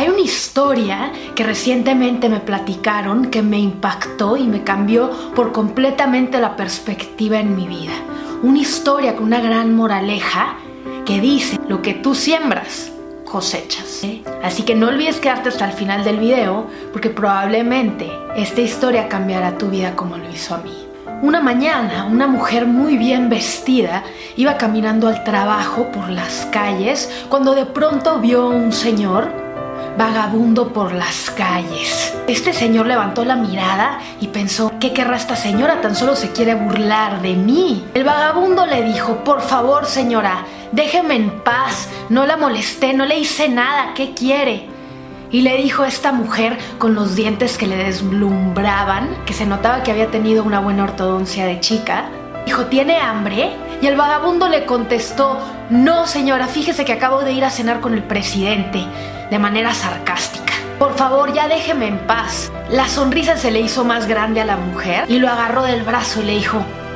Hay una historia que recientemente me platicaron que me impactó y me cambió por completamente la perspectiva en mi vida. Una historia con una gran moraleja que dice: lo que tú siembras, cosechas. Así que no olvides quedarte hasta el final del video, porque probablemente esta historia cambiará tu vida como lo hizo a mí. Una mañana, una mujer muy bien vestida iba caminando al trabajo por las calles cuando de pronto vio a un señor vagabundo por las calles. Este señor levantó la mirada y pensó: ¿qué querrá esta señora? Tan solo se quiere burlar de mí. El vagabundo le dijo: por favor, señora, déjeme en paz, no la molesté, no le hice nada, ¿qué quiere? Y le dijo esta mujer, con los dientes que le deslumbraban, que se notaba que había tenido una buena ortodoncia de chica, dijo: ¿tiene hambre? Y el vagabundo le contestó: no, señora, fíjese que acabo de ir a cenar con el presidente, de manera sarcástica. Por favor, ya déjeme en paz. La sonrisa se le hizo más grande a la mujer y lo agarró del brazo y le dijo: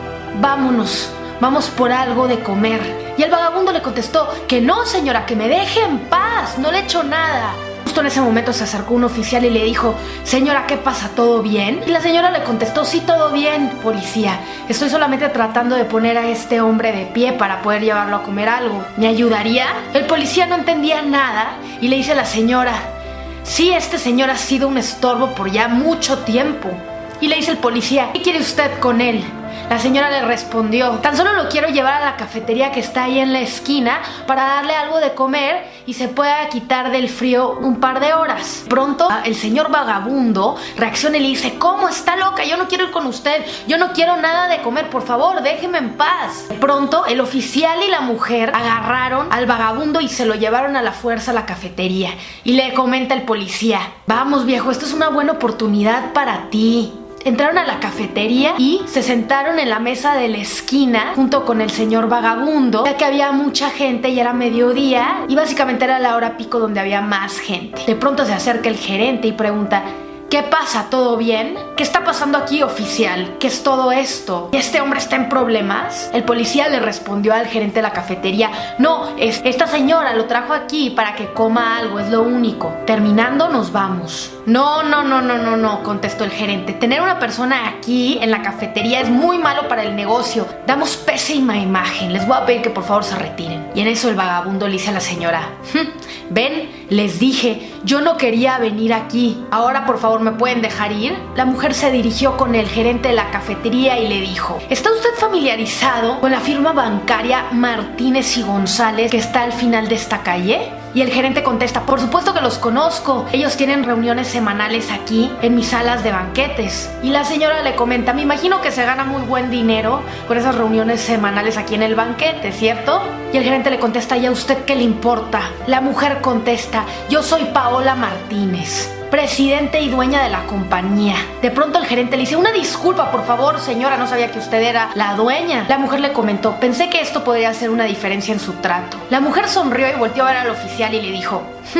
vámonos, vamos por algo de comer. Y el vagabundo le contestó: que no, señora, que me deje en paz, no le he hecho nada. Justo en ese momento se acercó un oficial y le dijo: señora, ¿qué pasa? ¿Todo bien? Y la señora le contestó: sí, todo bien, policía. Estoy solamente tratando de poner a este hombre de pie para poder llevarlo a comer algo. ¿Me ayudaría? El policía no entendía nada y le dice a la señora: sí, este señor ha sido un estorbo por ya mucho tiempo. Y le dice el policía: ¿qué quiere usted con él? La señora le respondió: tan solo lo quiero llevar a la cafetería que está ahí en la esquina para darle algo de comer y se pueda quitar del frío un par de horas. Pronto el señor vagabundo reacciona y le dice: ¿cómo? Está loca, yo no quiero ir con usted, yo no quiero nada de comer, por favor, déjeme en paz. Pronto el oficial y la mujer agarraron al vagabundo y se lo llevaron a la fuerza a la cafetería. Y le comenta el policía: vamos, viejo, esto es una buena oportunidad para ti. Entraron a la cafetería y se sentaron en la mesa de la esquina junto con el señor vagabundo, ya que había mucha gente y era mediodía y básicamente era la hora pico donde había más gente. De pronto se acerca el gerente y pregunta: ¿qué pasa? ¿Todo bien? ¿Qué está pasando aquí, oficial? ¿Qué es todo esto? ¿Este hombre está en problemas? El policía le respondió al gerente de la cafetería: no, esta señora lo trajo aquí para que coma algo, es lo único. Terminando nos vamos. No, contestó el gerente. Tener una persona aquí en la cafetería es muy malo para el negocio. Damos pésima imagen. Les voy a pedir que por favor se retiren. Y en eso el vagabundo le dice a la señora: ven, les dije, yo no quería venir aquí. Ahora por favor me pueden dejar ir. La mujer se dirigió con el gerente de la cafetería y le dijo: ¿está usted familiarizado con la firma bancaria Martínez y González que está al final de esta calle? Y el gerente contesta: por supuesto que los conozco, ellos tienen reuniones semanales aquí en mis salas de banquetes. Y la señora le comenta: me imagino que se gana muy buen dinero con esas reuniones semanales aquí en el banquete, ¿cierto? Y el gerente le contesta: ¿y a usted qué le importa? La mujer contesta: yo soy Paola Martínez, presidente y dueña de la compañía. De pronto el gerente le dice: una disculpa, por favor, señora, no sabía que usted era la dueña. La mujer le comentó: pensé que esto podría hacer una diferencia en su trato. La mujer sonrió y volteó a ver al oficial y le dijo: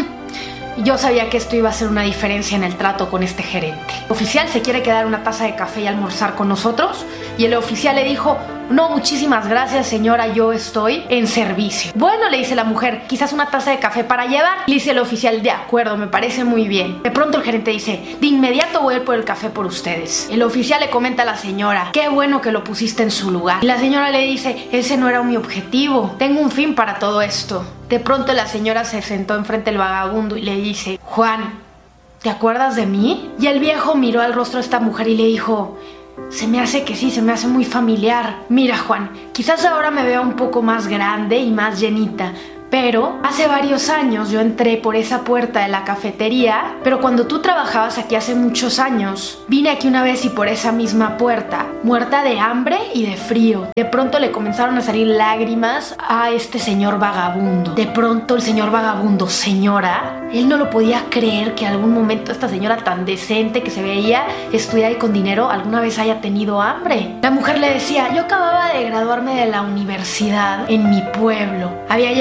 yo sabía que esto iba a hacer una diferencia en el trato con este gerente. El oficial se quiere quedar una taza de café y almorzar con nosotros. Y el oficial le dijo: no, muchísimas gracias, señora, yo estoy en servicio. Bueno, le dice la mujer, quizás una taza de café para llevar. Le dice el oficial: de acuerdo, me parece muy bien. De pronto el gerente dice: de inmediato voy a ir por el café por ustedes. El oficial le comenta a la señora: qué bueno que lo pusiste en su lugar. Y la señora le dice: ese no era mi objetivo, tengo un fin para todo esto. De pronto la señora se sentó enfrente del vagabundo y le dice: Juan, ¿te acuerdas de mí? Y el viejo miró al rostro de esta mujer y le dijo: se me hace que sí, se me hace muy familiar. Mira, Juan, quizás ahora me vea un poco más grande y más llenita, pero hace varios años yo entré por esa puerta de la cafetería, pero cuando tú trabajabas aquí hace muchos años, vine aquí una vez y por esa misma puerta, muerta de hambre y de frío. De pronto le comenzaron a salir lágrimas a este señor vagabundo. De pronto el señor vagabundo: señora, él no lo podía creer que algún momento esta señora tan decente que se veía estudiar y con dinero alguna vez haya tenido hambre. La mujer le decía: yo acababa de graduarme de la universidad en mi pueblo, había llegado a la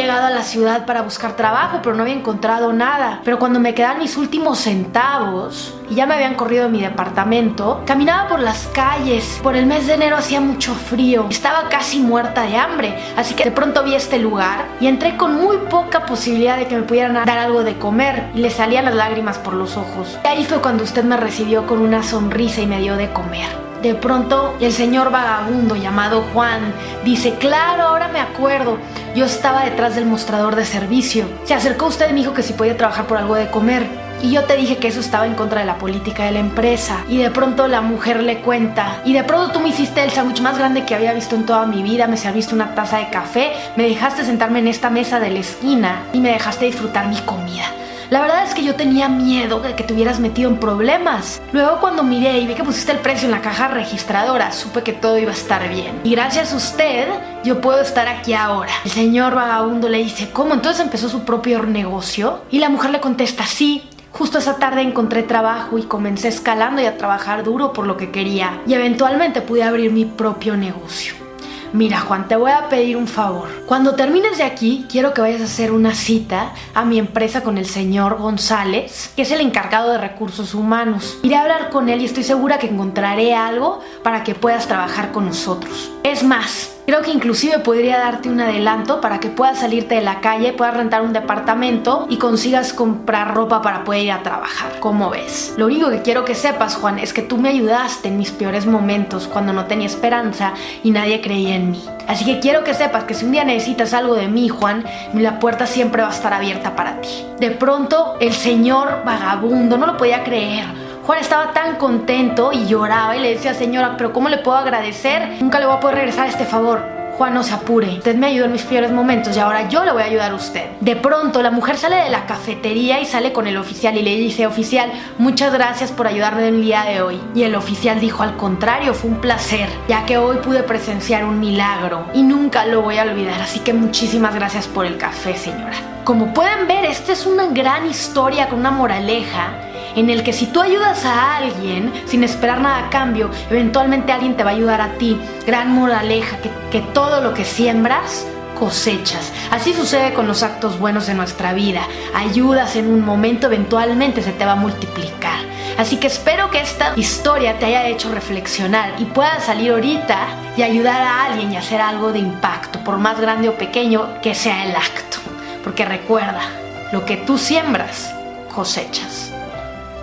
ciudad para buscar trabajo, pero no había encontrado nada. Pero cuando me quedaban mis últimos centavos y ya me habían corrido de mi departamento, caminaba por las calles. Por el mes de enero hacía mucho frío, estaba casi muerta de hambre, así que de pronto vi este lugar y entré con muy poca posibilidad de que me pudieran dar algo de comer y le salían las lágrimas por los ojos. Y ahí fue cuando usted me recibió con una sonrisa y me dio de comer. De pronto el señor vagabundo llamado Juan dice: claro, ahora me acuerdo, yo estaba detrás del mostrador de servicio. Se acercó usted y me dijo que si podía trabajar por algo de comer. Y yo te dije que eso estaba en contra de la política de la empresa. Y de pronto la mujer le cuenta: y de pronto tú me hiciste el sándwich más grande que había visto en toda mi vida, me serviste una taza de café, me dejaste sentarme en esta mesa de la esquina y me dejaste disfrutar mi comida. La verdad es que yo tenía miedo de que te hubieras metido en problemas. Luego cuando miré y vi que pusiste el precio en la caja registradora, supe que todo iba a estar bien. Y gracias a usted, yo puedo estar aquí ahora. El señor vagabundo le dice: ¿cómo? ¿Entonces empezó su propio negocio? Y la mujer le contesta: sí. Justo esa tarde encontré trabajo y comencé escalando y a trabajar duro por lo que quería. Y eventualmente pude abrir mi propio negocio. Mira, Juan, te voy a pedir un favor. Cuando termines de aquí, quiero que vayas a hacer una cita a mi empresa con el señor González, que es el encargado de recursos humanos. Iré a hablar con él y estoy segura que encontraré algo para que puedas trabajar con nosotros. Es más, creo que inclusive podría darte un adelanto para que puedas salirte de la calle, puedas rentar un departamento y consigas comprar ropa para poder ir a trabajar. ¿Cómo ves? Lo único que quiero que sepas, Juan, es que tú me ayudaste en mis peores momentos cuando no tenía esperanza y nadie creía en mí. Así que quiero que sepas que si un día necesitas algo de mí, Juan, la puerta siempre va a estar abierta para ti. De pronto, el señor vagabundo no lo podía creer. Juan estaba tan contento y lloraba y le decía: señora, ¿pero cómo le puedo agradecer? Nunca le voy a poder regresar este favor. Juan, no se apure, usted me ayudó en mis peores momentos y ahora yo le voy a ayudar a usted. De pronto la mujer sale de la cafetería y sale con el oficial y le dice: oficial, muchas gracias por ayudarme en el día de hoy. Y el oficial dijo: al contrario, fue un placer, ya que hoy pude presenciar un milagro y nunca lo voy a olvidar, así que muchísimas gracias por el café, señora. Como pueden ver, esta es una gran historia con una moraleja en el que si tú ayudas a alguien sin esperar nada a cambio, eventualmente alguien te va a ayudar a ti. Gran moraleja, que todo lo que siembras, cosechas. Así sucede con los actos buenos de nuestra vida. Ayudas en un momento, eventualmente se te va a multiplicar. Así que espero que esta historia te haya hecho reflexionar y puedas salir ahorita y ayudar a alguien y hacer algo de impacto, por más grande o pequeño que sea el acto. Porque recuerda, lo que tú siembras, cosechas.